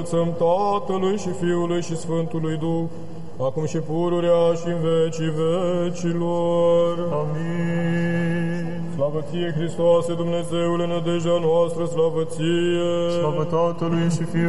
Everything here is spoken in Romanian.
Tatălui și Fiului și Sfântului Duh, acum și pururea și în vecii vecilor. Amin. Slavă ție, Hristoase, Dumnezeule, nădejdea noastră, slavă ție! Slavă Tatălui și Fiului